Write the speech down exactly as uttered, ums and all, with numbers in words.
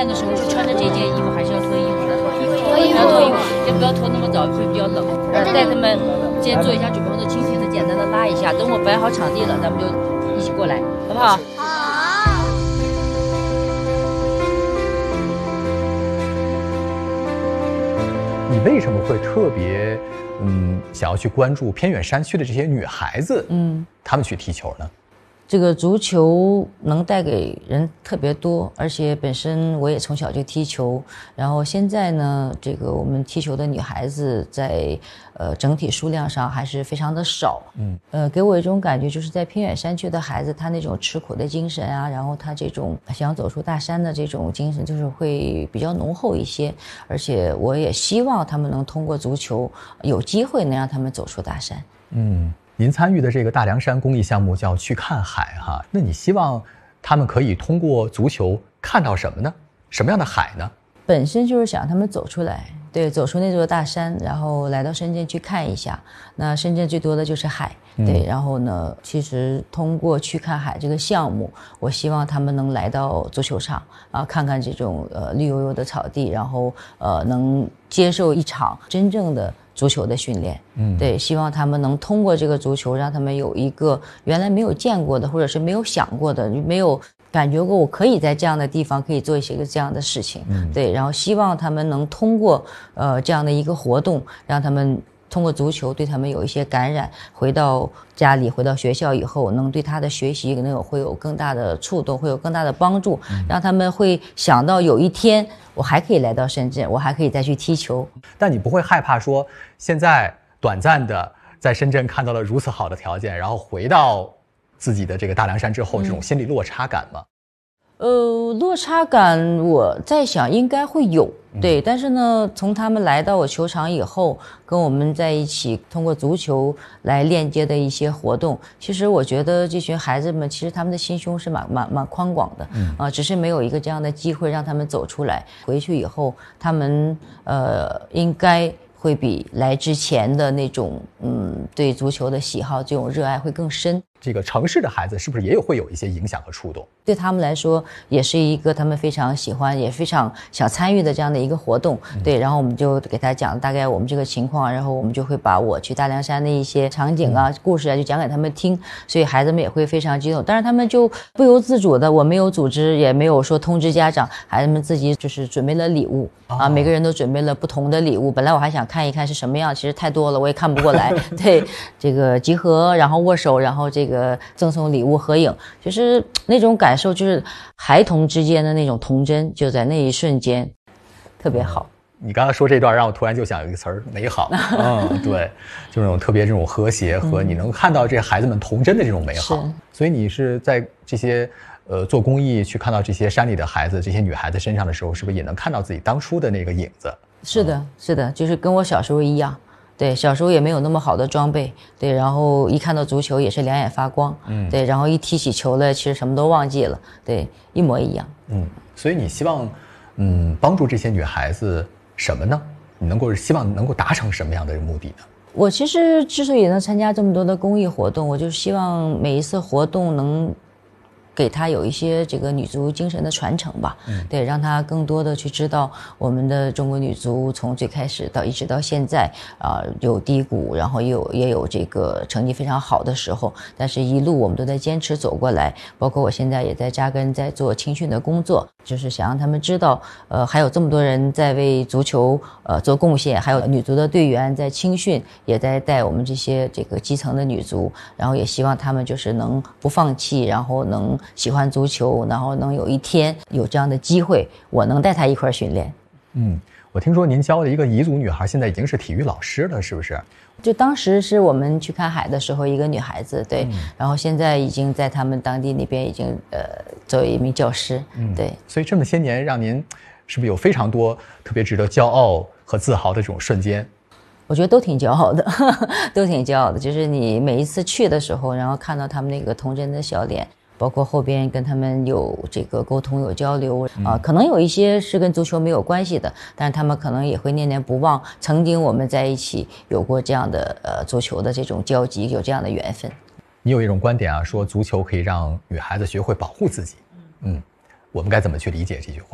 练的时候是穿着这件衣服，还是要脱衣服的？脱衣服，要脱衣服，也不要脱那么早，会比较冷。呃，带他们先做一下准备动作，轻轻的、简单的拉一下。等我摆好场地了，咱们就一起过来，好不好？ 好。 你为什么会特别嗯想要去关注偏远山区的这些女孩子？嗯，她们去踢球呢？ 这个足球能带给人特别多，而且本身我也从小就踢球，然后现在呢，这个我们踢球的女孩子在呃整体数量上还是非常的少，嗯，呃，给我一种感觉，就是在偏远山区的孩子，他那种吃苦的精神啊，然后他这种想走出大山的这种精神，就是会比较浓厚一些，而且我也希望他们能通过足球，有机会能让他们走出大山， 嗯。您参与的这个大凉山公益项目叫去看海哈，那你希望他们可以通过足球看到什么呢？什么样的海呢？ 本身就是想他们走出来，对，走出那座大山，然后来到深圳去看一下。那深圳最多的就是海，对，嗯、然后呢，其实通过去看海这个项目，我希望他们能来到足球场啊，看看这种呃绿油油的草地，然后呃能接受一场真正的足球的训练，嗯，对，希望他们能通过这个足球，让他们有一个原来没有见过的，或者是没有想过的，没有感觉过我可以在这样的地方可以做一些个这样的事情，嗯，对，然后希望他们能通过呃这样的一个活动，让他们通过足球对他们有一些感染，回到家里回到学校以后能对他的学习能有会有更大的触动，会有更大的帮助，嗯，让他们会想到有一天我还可以来到深圳，我还可以再去踢球。 但你不会害怕说现在短暂的在深圳看到了如此好的条件，然后回到自己的这个大凉山之后，这种心理落差感吗？ 呃，落差感我在想应该会有，对，但是呢，从他们来到我球场以后，跟我们在一起通过足球来链接的一些活动，其实我觉得这群孩子们其实他们的心胸是蛮蛮蛮宽广的，嗯啊、呃，只是没有一个这样的机会让他们走出来。回去以后，他们呃应该会比来之前的那种嗯对足球的喜好这种热爱会更深。 这个城市的孩子是不是也有会有一些影响和触动？ 对他们来说也是一个他们非常喜欢也非常想参与的这样的一个活动，嗯，对，然后我们就给他讲大概我们这个情况，然后我们就会把我去大凉山的一些场景啊，嗯，故事啊就讲给他们听，所以孩子们也会非常激动，但是他们就不由自主的，我没有组织也没有说通知家长，孩子们自己就是准备了礼物，哦，啊，每个人都准备了不同的礼物，本来我还想看一看是什么样，其实太多了我也看不过来对，这个集合然后握手，然后这个赠送礼物合影，就是那种感受，就是孩童之间的那种童真，就在那一瞬间特别好。 你刚才说这段让我突然就想有一个词儿，美好。嗯，对，就那种特别这种和谐和你能看到这孩子们童真的这种美好。嗯，所以你是在这些呃做公益去看到这些山里的孩子这些女孩子身上的时候，是不是也能看到自己当初的那个影子？ 是的，是的，就是跟我小时候一样。对，小时候也没有那么好的装备，对，然后一看到足球也是两眼发光，嗯，对，然后一提起球来，其实什么都忘记了，对，一模一样。 嗯，所以你希望，嗯，帮助这些女孩子什么呢？你能够希望能够达成什么样的目的呢？ 我其实之所以能参加这么多的公益活动，我就希望每一次活动能给他有一些这个女足精神的传承吧，嗯，对，让他更多的去知道我们的中国女足从最开始到一直到现在啊，呃，有低谷，然后也有也有这个成绩非常好的时候，但是一路我们都在坚持走过来，包括我现在也在扎根在做青训的工作，就是想让他们知道，呃，还有这么多人在为足球呃做贡献，还有女足的队员在青训也在带我们这些这个基层的女足，然后也希望他们就是能不放弃，然后能喜欢足球，然后能有一天有这样的机会，我能带他一块训练。 嗯，我听说您教的一个彝族女孩现在已经是体育老师了，是不是？ 就当时是我们去看海的时候，一个女孩子，对，嗯，然后现在已经在他们当地那边已经呃作为一名教师，嗯，对。 所以这么些年，让您是不是有非常多特别值得骄傲和自豪的这种瞬间？ 我觉得都挺骄傲的，呵呵都挺骄傲的。就是你每一次去的时候，然后看到他们那个童真的笑脸。包括后边跟他们有这个沟通有交流啊，可能有一些是跟足球没有关系的，但是他们可能也会念念不忘曾经我们在一起有过这样的呃足球的这种交集，有这样的缘分。 你有一种观点啊，说足球可以让女孩子学会保护自己，嗯，我们该怎么去理解这句话？